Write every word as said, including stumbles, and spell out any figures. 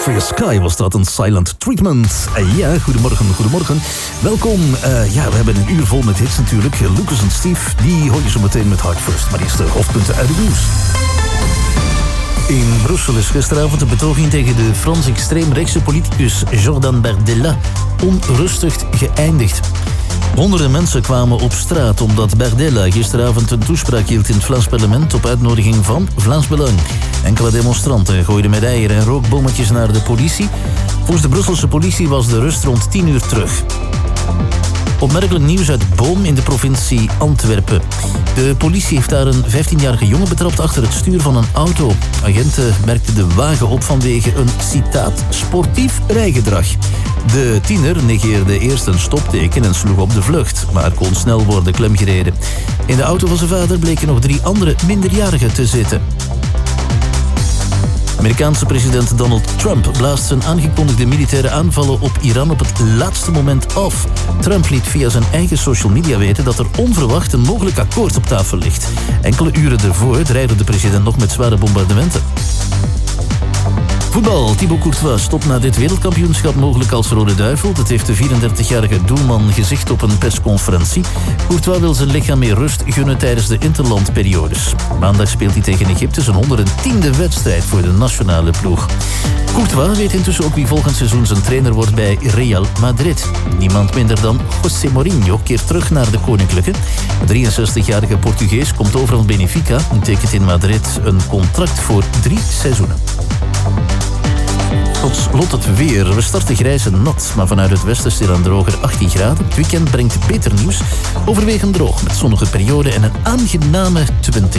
Sapphire Sky was dat, een Silent Treatment. Uh, ja, goedemorgen, goedemorgen. Welkom. Uh, ja, we hebben een uur vol met hits natuurlijk. Lucas en Steve, die hoor je zo meteen met Hard First. Maar eerst de hoofdpunten uit het nieuws. In Brussel is gisteravond de betoging tegen de Frans extreemrechtse politicus Jordan Bardella onrustig geëindigd. Honderden mensen kwamen op straat omdat Bardella gisteravond een toespraak hield in het Vlaams parlement op uitnodiging van Vlaams Belang. Enkele demonstranten gooiden met eieren en rookbommetjes naar de politie. Volgens de Brusselse politie was de rust rond tien uur terug. Opmerkelijk nieuws uit Boom in de provincie Antwerpen. De politie heeft daar een vijftienjarige jongen betrapt achter het stuur van een auto. Agenten merkten de wagen op vanwege een, citaat, sportief rijgedrag. De tiener negeerde eerst een stopteken en sloeg op de vlucht, maar kon snel worden klemgereden. In de auto van zijn vader bleken nog drie andere minderjarigen te zitten. Amerikaanse president Donald Trump blaast zijn aangekondigde militaire aanvallen op Iran op het laatste moment af. Trump liet via zijn eigen social media weten dat er onverwacht een mogelijk akkoord op tafel ligt. Enkele uren ervoor dreigde de president nog met zware bombardementen. Voetbal. Thibaut Courtois stopt na dit wereldkampioenschap mogelijk als Rode Duivel. Dat heeft de vierendertigjarige doelman gezegd op een persconferentie. Courtois wil zijn lichaam meer rust gunnen tijdens de interlandperiodes. Maandag speelt hij tegen Egypte zijn honderdtiende wedstrijd voor de nationale ploeg. Courtois weet intussen ook wie volgend seizoen zijn trainer wordt bij Real Madrid. Niemand minder dan José Mourinho keert terug naar de Koninklijke. De drieënzestigjarige Portugees komt over van Benfica en tekent in Madrid een contract voor drie seizoenen. Tot slot het weer. We starten grijs en nat, maar vanuit het westen is het dan droger achttien graden. Het weekend brengt beter nieuws. Overwegend droog met zonnige perioden en een aangename twintig.